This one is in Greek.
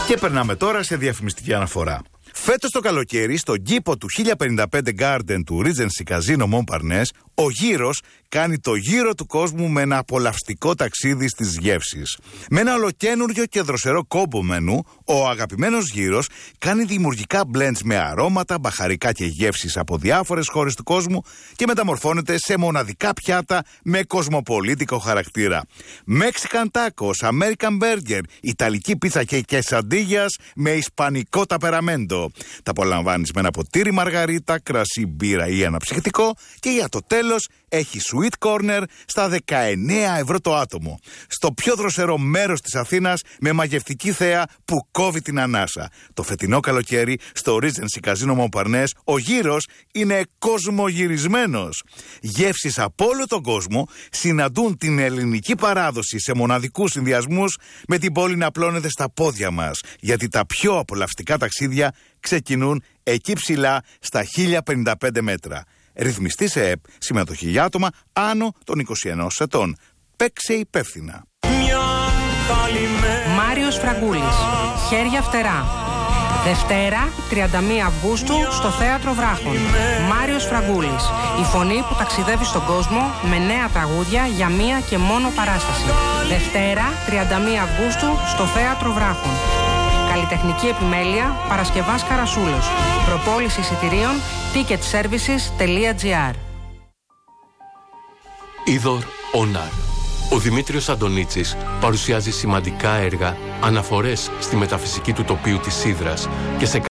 Και περνάμε τώρα σε διαφημιστική αναφορά. Φέτος το καλοκαίρι, στον κήπο του 1055 Garden του Regency Casino Montparnasse, ο γύρος κάνει το γύρο του κόσμου με ένα απολαυστικό ταξίδι στις γεύσεις. Με ένα ολοκαίνουργιο και δροσερό κόμπο μενού, ο αγαπημένος γύρος κάνει δημιουργικά blends με αρώματα, μπαχαρικά και γεύσεις από διάφορες χώρες του κόσμου και μεταμορφώνεται σε μοναδικά πιάτα με κοσμοπολίτικο χαρακτήρα. Mexican tacos, American burger, Ιταλική πίτσα και quesadillas με ισπανικό ταπεραμέντο. Τα απολαμβάνεις με ένα ποτήρι μαργαρίτα, κρασί, μπύρα ή αναψυκτικό και για το τέλος έχει sweet corner στα 19 ευρώ το άτομο. Στο πιο δροσερό μέρος της Αθήνας με μαγευτική θέα που κόβει την ανάσα. Το φετινό καλοκαίρι στο Regency Casino Montparnasse ο γύρος είναι κοσμογυρισμένος. Γεύσεις από όλο τον κόσμο συναντούν την ελληνική παράδοση σε μοναδικούς συνδυασμούς με την πόλη να απλώνεται στα πόδια μας. Γιατί τα πιο απολαυστικά ταξίδια ξεκινούν εκεί ψηλά στα 1055 μέτρα. Ρυθμιστή σε ΕΠ, συμμετοχή για άτομα άνω των 21 ετών. Παίξε υπεύθυνα. Μάριος Φραγκούλης, Χέρια Φτερά. Δευτέρα, 31 Αυγούστου, στο Θέατρο Βράχων. Μάριος Φραγκούλης, η φωνή που ταξιδεύει στον κόσμο με νέα τραγούδια για μία και μόνο παράσταση. Δευτέρα, 31 Αυγούστου, στο Θέατρο Βράχων. Καλλιτεχνική επιμέλεια, Παρασκευάς Καρασούλος. Προπόληση εισιτηρίων, ticketservices.gr. Είδωρ Ονάρ. Ο Δημήτριος Αντωνίτσης παρουσιάζει σημαντικά έργα, αναφορές στη μεταφυσική του τοπίου της Ύδρας και σε